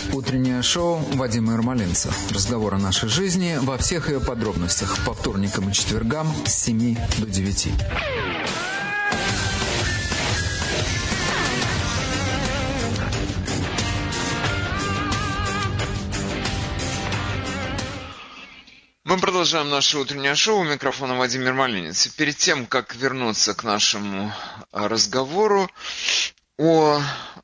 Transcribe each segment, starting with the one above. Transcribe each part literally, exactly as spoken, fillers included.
Утреннее шоу Вадима Ермолинца. Разговор о нашей жизни во всех ее подробностях. По вторникам и четвергам с семи до девяти. Мы продолжаем наше утреннее шоу. У микрофона Вадим Ермолинец. И перед тем, как вернуться к нашему разговору о,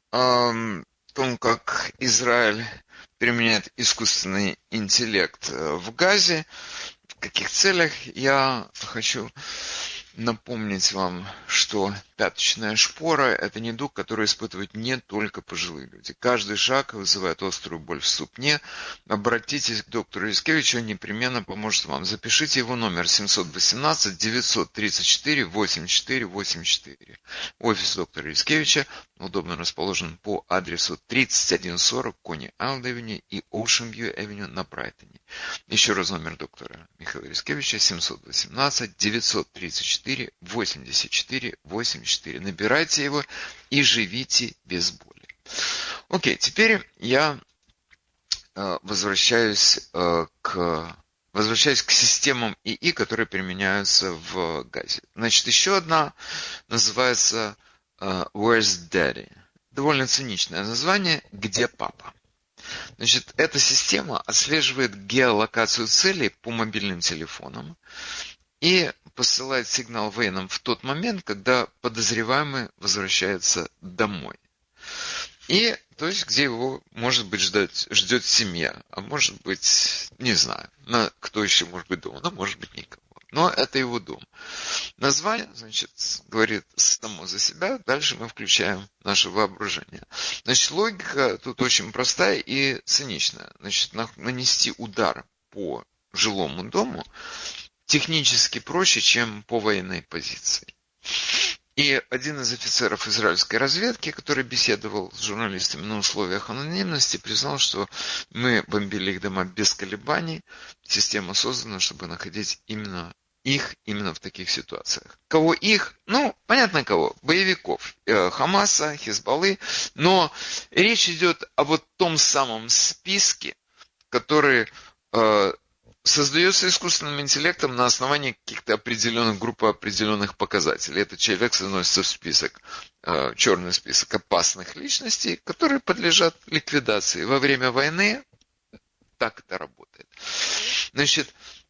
о том, как Израиль применяет искусственный интеллект в Газе, в каких целях, я хочу напомнить вам, что пяточная шпора – это недуг, который испытывают не только пожилые люди. Каждый шаг вызывает острую боль в ступне. Обратитесь к доктору Яскевичу, он непременно поможет вам. Запишите его номер семь один восемь девять три четыре восемь четыре восемь четыре. Офис доктора Яскевича удобно расположен по адресу тридцать один сорок Кони-Айленд-Авеню и Оушен-Вью-Авеню на Брайтоне. Еще раз номер доктора Михаила Яскевича семь один восемь девять три четыре восемь четыре восемь четыре. Набирайте его и живите без боли. Окей, теперь я э, возвращаюсь, э, к, возвращаюсь к системам ИИ, которые применяются в Газе. Значит, еще одна называется э, Where's Daddy? Довольно циничное название «Где папа?». Значит, эта система отслеживает геолокацию целей по мобильным телефонам и посылает сигнал военным в тот момент, когда подозреваемый возвращается домой. И, то есть, где его, может быть, ждать, ждет семья, а может быть, не знаю, на, кто еще может быть дома, ну, может быть, никого. Но это его дом. Название, значит, говорит само за себя, дальше мы включаем наше воображение. Значит, логика тут очень простая и циничная. Значит, нанести удар по жилому дому технически проще, чем по военной позиции. И один из офицеров израильской разведки, который беседовал с журналистами на условиях анонимности, признал, что мы бомбили их дома без колебаний. Система создана, чтобы находить именно их именно в таких ситуациях. Кого их? Ну, понятно кого. Боевиков. Хамаса, Хизбаллы. Но речь идет о вот том самом списке, который э, создается искусственным интеллектом на основании каких-то определенных групп, определенных показателей. Этот человек заносится в список, э, черный список опасных личностей, которые подлежат ликвидации. Во время войны так это работает. Значит,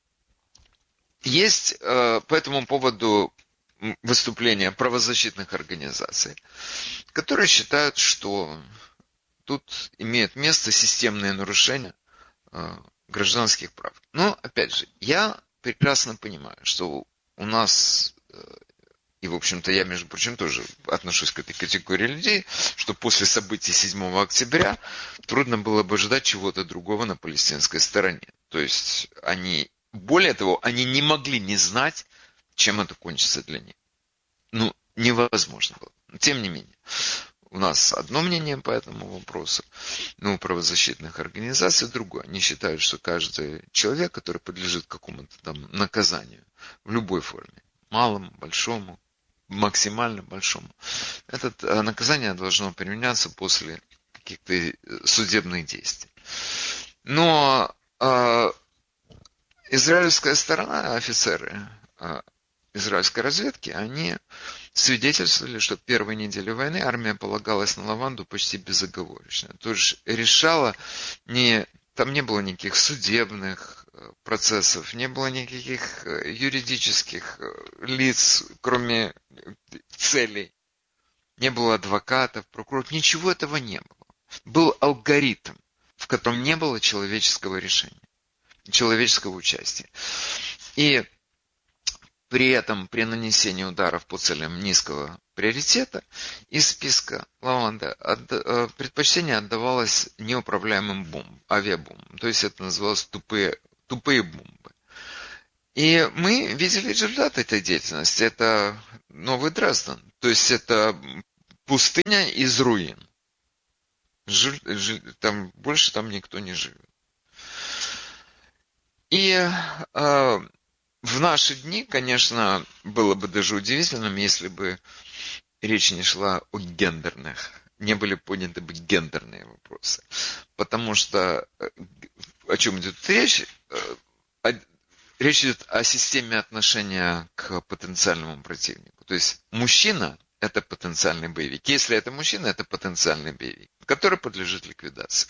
есть э, по этому поводу выступления правозащитных организаций, которые считают, что тут имеет место системные нарушения э, гражданских прав. Но, опять же, я прекрасно понимаю, что у нас, э, и, в общем-то, я, между прочим, тоже отношусь к этой категории людей, что после событий седьмого октября трудно было бы ждать чего-то другого на палестинской стороне. То есть они... Более того, они не могли не знать, чем это кончится для них. Ну, невозможно было. Тем не менее, у нас одно мнение по этому вопросу, но у правозащитных организаций другое. Они считают, что каждый человек, который подлежит какому-то там наказанию в любой форме, малому, большому, максимально большому, это наказание должно применяться после каких-то судебных действий. Но э, израильская сторона, офицеры э, израильской разведки, они свидетельствовали, что в первой неделе войны армия полагалась на лаванду почти безоговорочно. То есть решала, не, там не было никаких судебных процессов, не было никаких юридических лиц, кроме целей. Не было адвокатов, прокуроров, ничего этого не было. Был алгоритм, в котором не было человеческого решения, человеческого участия. И при этом, при нанесении ударов по целям низкого приоритета, из списка лаванда от, предпочтение отдавалось неуправляемым бомбам, авиабомбам. То есть это называлось тупые, тупые бомбы. И мы видели результат этой деятельности. Это Новый Дрезден. То есть это пустыня из руин. Жи, жи, там, больше там никто не живет. И э, в наши дни, конечно, было бы даже удивительным, если бы речь не шла о гендерных не были подняты бы гендерные вопросы. Потому что о чем идет речь? Речь идет о системе отношения к потенциальному противнику. То есть мужчина – это потенциальный боевик. Если это мужчина, это потенциальный боевик, который подлежит ликвидации.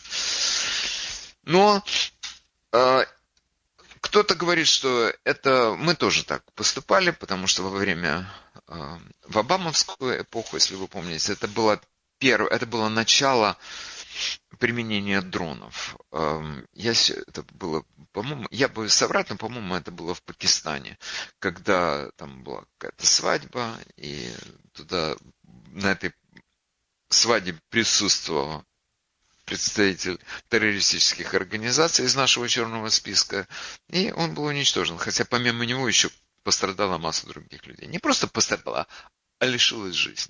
Но э, кто-то говорит, что это мы тоже так поступали, потому что во время, э, в обамовскую эпоху, если вы помните, это было, первое, это было начало применения дронов. Я, это было, по-моему, я боюсь соврать, но, по-моему, это было в Пакистане, когда там была какая-то свадьба, и туда на этой свадьбе присутствовал представитель террористических организаций из нашего черного списка, и он был уничтожен, хотя помимо него еще пострадала масса других людей. Не просто пострадала, а лишилась жизни.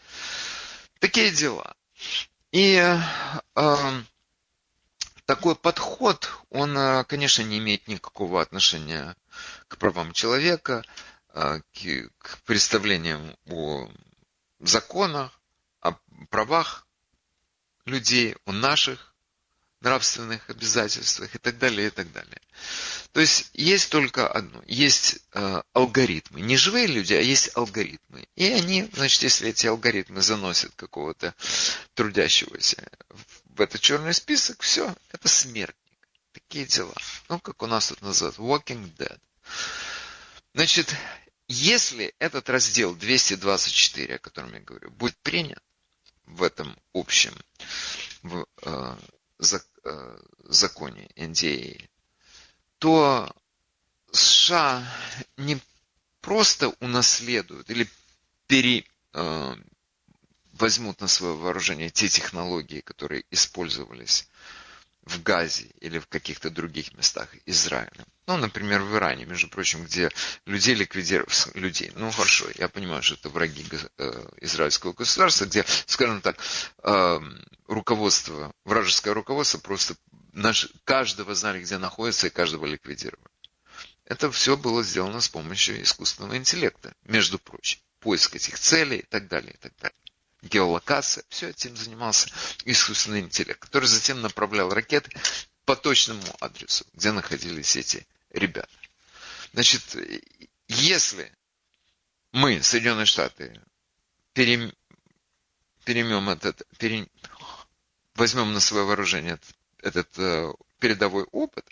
Такие дела. И э, такой подход, он, конечно, не имеет никакого отношения к правам человека, э, к, к представлениям о законах, о правах людей, о наших нравственных обязательствах и так далее, и так далее. То есть есть только одно, есть э, алгоритмы. Не живые люди, а есть алгоритмы. И они, значит, если эти алгоритмы заносят какого-то трудящегося в этот черный список, все, это смертник. Такие дела. Ну, как у нас тут называют, walking dead. Значит, если этот раздел двести двадцать четыре, о котором я говорю, будет принят в этом общем в, э, зак, э, законе эн ди эй, то США не просто унаследуют или пере, э, возьмут на свое вооружение те технологии, которые использовались в Газе или в каких-то других местах Израиля. Ну, например, в Иране, между прочим, где людей ликвидировали, людей, ну хорошо, я понимаю, что это враги э, израильского государства, где, скажем так, э, руководство, вражеское руководство просто наш, каждого знали, где находится, и каждого ликвидировали. Это все было сделано с помощью искусственного интеллекта, между прочим, поиск этих целей и так далее, и так далее. Геолокация, все этим занимался искусственный интеллект, который затем направлял ракеты по точному адресу, где находились эти ребята. Значит, если мы, Соединенные Штаты, перем, перемем этот, пере, возьмем на свое вооружение этот, этот э, передовой опыт,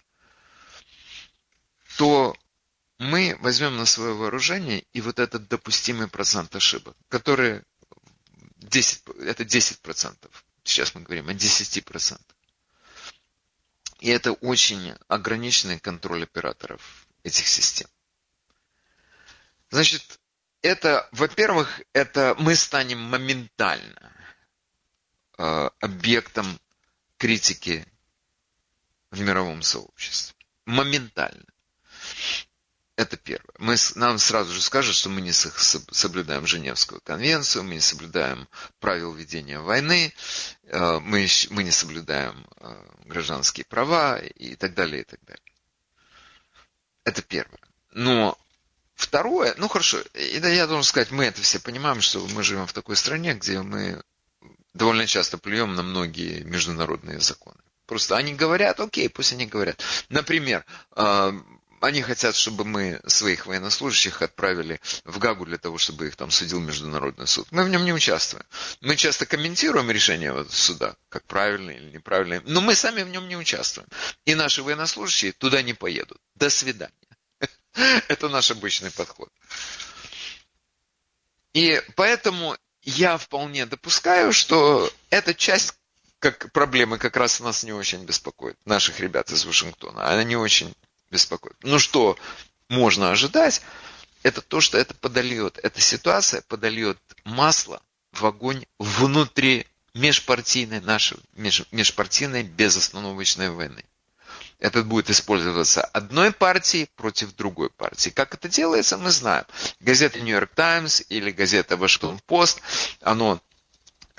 то мы возьмем на свое вооружение и вот этот допустимый процент ошибок, который десять, это десять процентов. Сейчас мы говорим о десять процентов. И это очень ограниченный контроль операторов этих систем. Значит, это, во-первых, это мы станем моментально э, объектом критики в мировом сообществе. Моментально. Это первое. Мы, нам сразу же скажут, что мы не соблюдаем Женевскую конвенцию, мы не соблюдаем правил ведения войны, мы, мы не соблюдаем гражданские права и так далее, и так далее. Это первое. Но второе, ну хорошо, я должен сказать, мы это все понимаем, что мы живем в такой стране, где мы довольно часто плюем на многие международные законы. Просто они говорят, окей, пусть они говорят. Например, они хотят, чтобы мы своих военнослужащих отправили в Гаагу для того, чтобы их там судил Международный суд. Мы в нем не участвуем. Мы часто комментируем решение суда, как правильное или неправильное, но мы сами в нем не участвуем. И наши военнослужащие туда не поедут. До свидания. Это наш обычный подход. И поэтому я вполне допускаю, что эта часть как проблемы как раз нас не очень беспокоит. Наших ребят из Вашингтона. Она не очень беспокоит. Ну что можно ожидать, это то, что это подольет, эта ситуация подольет масло в огонь внутри межпартийной нашей, меж, межпартийной безостановочной войны. Это будет использоваться одной партией против другой партии. Как это делается, мы знаем. Газета Нью-Йорк Таймс или газета Вашингтон Пост, оно